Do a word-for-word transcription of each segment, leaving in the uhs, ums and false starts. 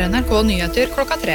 N R K Nyheter klokka tre.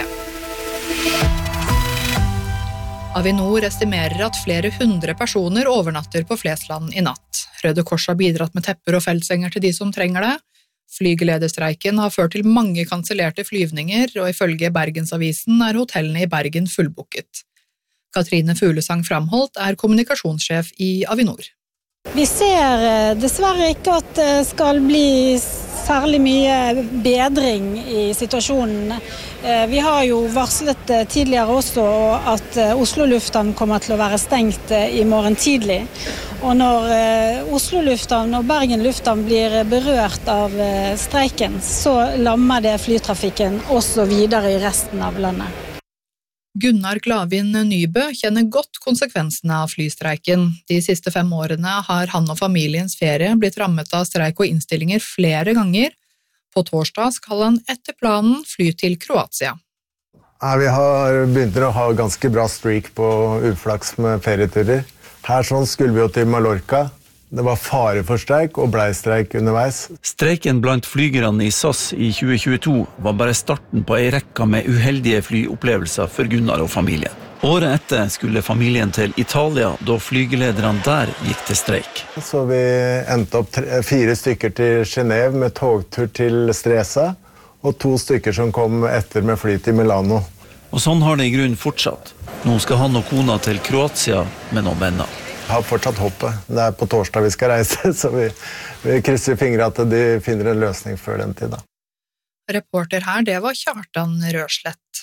Avinor estimerer at flere hundre personer overnatter på Flesland i natt. Røde Kors har bidratt med tepper og feltsenger til de som trenger det. Flygelederstreiken har ført til mange kansellerte flyvninger, og ifølge Bergensavisen er hotellene i Bergen fullbooket. Katrine Fuglesang Framholt er kommunikasjonssjef i Avinor. Vi ser dessverre ikke at det skal bli særlig mye bedring i situasjonen. Vi har jo varslet tidligere også at Oslo Lufthavn kommer til å være stengt i morgen tidlig. Og når Oslo Lufthavn og Bergen Lufthavn blir berørt av streiken, så lammer det flytrafikken også videre i resten av landet. Gunnar Glavin Nybø kjenner godt konsekvensene av flystreiken. De siste fem årene har han og familiens ferie blitt rammet av streik og innstillinger flere ganger. På torsdag skal han etter planen fly til Kroatia. Ja, vi har begynt å ha ganske bra streak på uflaks med ferieturer. Her sånn skulle vi jo til Mallorca. Det var fare for streik og blei streik underveis. Streiken blant flygerne i S A S i tjue tjueto var bare starten på ei rekka med uheldige flyopplevelser for Gunnar og familien. Året etter skulle familien til Italia, da flygelederne der gikk til streik. Så vi endte opp tre, fire stykker til Genève med togtur til Stresa, og to stykker som kom etter med fly til Milano. Og sånn har det i grunnen fortsatt. Nå skal han og kona til Kroatia med noen venner. Jeg har fortsatt håpet. Det er på torsdag vi skal reise, så vi, vi krysser fingre at de finner en løsning før den tid. Da. Reporter her, det var Kjartan Rørslett.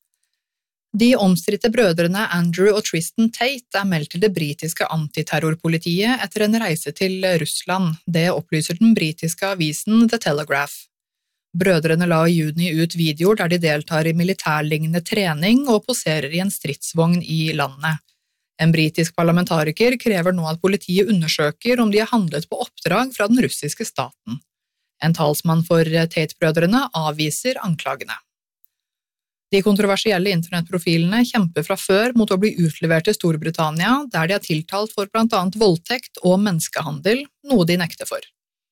De omstridte brødrene Andrew og Tristan Tate er meldt til det britiske antiterrorpolitiet etter en reise til Russland. Det opplyser den britiske avisen The Telegraph. Brødrene la i juni ut videoer der de deltar i militærlignende trening og poserer i en stridsvogn i landet. En britisk parlamentariker krever nå at politiet undersøker om de har handlet på oppdrag fra den russiske staten. En talsmann for Tate-brødrene avviser anklagene. De kontroversielle internettprofilene kjemper fra før mot å bli utlevert til Storbritannia, der de er tiltalt for blant annet voldtekt og menneskehandel, noe de nekter for.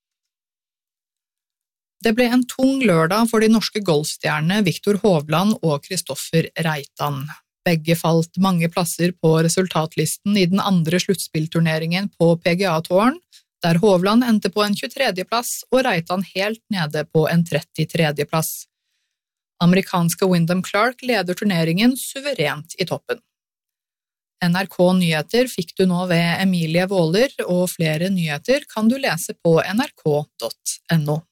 Det ble en tung lørdag for de norske golfstjernene Viktor Hovland og Kristoffer Reitan. Begge falt mange plasser på resultatlisten i den andre sluttspillturneringen på P G A-touren, der Hovland endte på en tjuetredje plass og Reitan helt nede på en trettietredje plass. Amerikanske Wyndham Clark leder turneringen suverent i toppen. N R K Nyheter fikk du nå ved Emilie Våler, og flere nyheter kan du lese på n r k punktum no.